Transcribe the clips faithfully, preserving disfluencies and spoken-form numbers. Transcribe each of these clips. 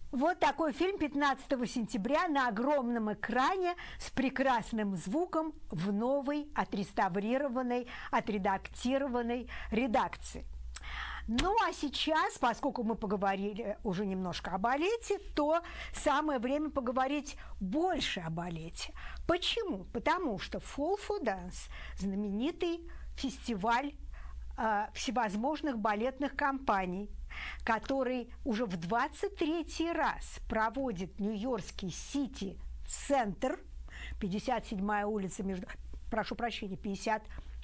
Вот такой фильм пятнадцатого сентября на огромном экране с прекрасным звуком в новой, отреставрированной, отредактированной редакции. Ну, а сейчас, поскольку мы поговорили уже немножко о балете, то самое время поговорить больше о балете. Почему? Потому что Fall for Dance – знаменитый фестиваль э, всевозможных балетных компаний, который уже в двадцать третий раз проводит Нью-Йоркский Сити-центр, пятьдесят седьмая улица между, прошу прощения, пятьдесят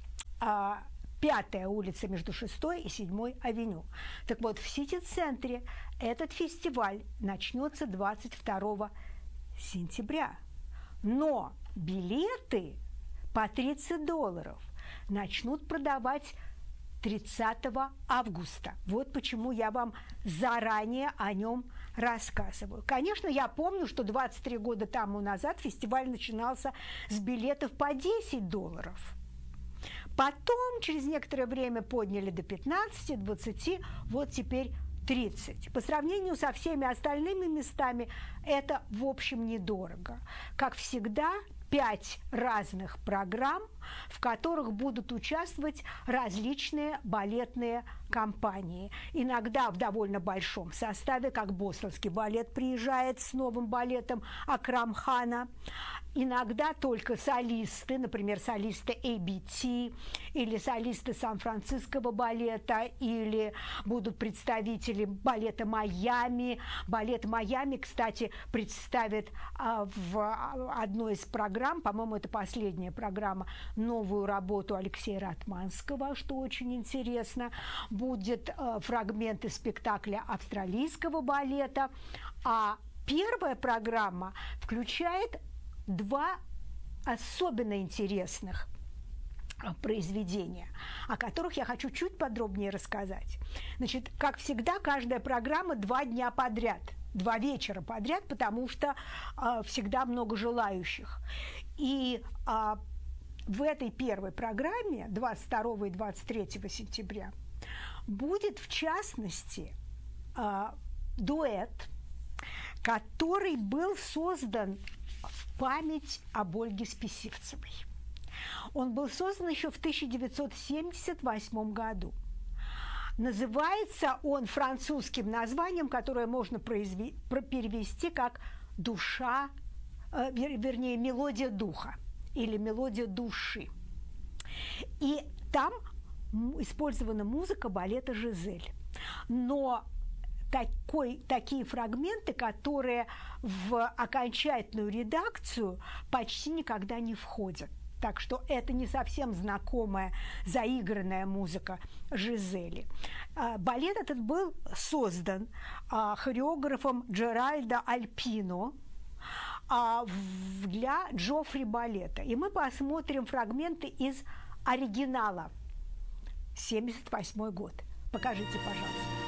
пятая улица между шестой и седьмой авеню. Так вот, в Сити-центре этот фестиваль начнется двадцать второго сентября. Но билеты по тридцать долларов начнут продавать тридцатого августа. Вот почему я вам заранее о нем рассказываю. Конечно, я помню, что двадцать три года тому назад фестиваль начинался с билетов по десять долларов. Потом, через некоторое время, подняли до пятнадцати, двадцати, вот теперь тридцать. По сравнению со всеми остальными местами, это, в общем, недорого. Как всегда, пять разных программ, в которых будут участвовать различные балетные компании. Иногда в довольно большом составе, как Бостонский балет приезжает с новым балетом Акрам Хана. Иногда только солисты, например, солисты эй би ти или солисты Сан-Франциского балета, или будут представители балета Майами. Балет Майами, кстати, представит а, в одной из программ, по-моему, это последняя программа, новую работу Алексея Ратманского, что очень интересно. Будет э, фрагмент из спектакля австралийского балета. А первая программа включает два особенно интересных произведения, о которых я хочу чуть подробнее рассказать. Значит, как всегда, каждая программа два дня подряд, два вечера подряд, потому что э, всегда много желающих. И э, в этой первой программе двадцать второго и двадцать третьего сентября будет, в частности, э, дуэт, который был создан в память об Ольге Списивцевой. Он был создан еще в тысяча девятьсот семьдесят восьмом году. Называется он французским названием, которое можно произвести, перевести как «душа», э, вернее, «мелодия духа» или «мелодия души». И там использована музыка балета «Жизель». Но такой, такие фрагменты, которые в окончательную редакцию почти никогда не входят. Так что это не совсем знакомая заигранная музыка Жизели. Балет этот был создан хореографом Джеральдо Альпино для Джоффри балета. И мы посмотрим фрагменты из оригинала. семьдесят восьмой год. Покажите, пожалуйста.